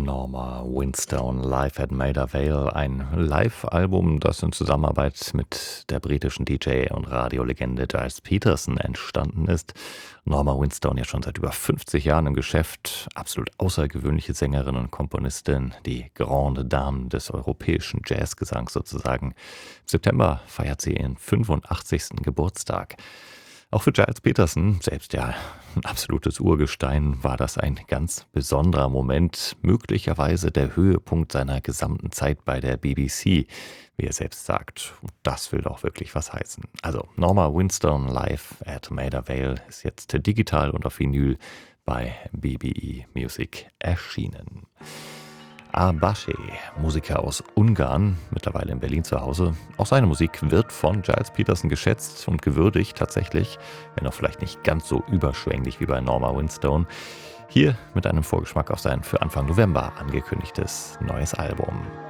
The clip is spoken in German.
Norma Winstone live at Maida Vale, ein Live-Album, das in Zusammenarbeit mit der britischen DJ und Radiolegende Giles Peterson entstanden ist. Norma Winstone ja schon seit über 50 Jahren im Geschäft, absolut außergewöhnliche Sängerin und Komponistin, die Grande Dame des europäischen Jazzgesangs sozusagen. Im September feiert sie ihren 85. Geburtstag. Auch für Giles Peterson, selbst ja ein absolutes Urgestein, war das ein ganz besonderer Moment, möglicherweise der Höhepunkt seiner gesamten Zeit bei der BBC, wie er selbst sagt. Und das will doch wirklich was heißen. Also Norma Winstone live at Maida Vale ist jetzt digital und auf Vinyl bei BBE Music erschienen. Abashe, Musiker aus Ungarn, mittlerweile in Berlin zu Hause. Auch seine Musik wird von Giles Peterson geschätzt und gewürdigt tatsächlich, wenn auch vielleicht nicht ganz so überschwänglich wie bei Norma Winstone. Hier mit einem Vorgeschmack auf sein für Anfang November angekündigtes neues Album.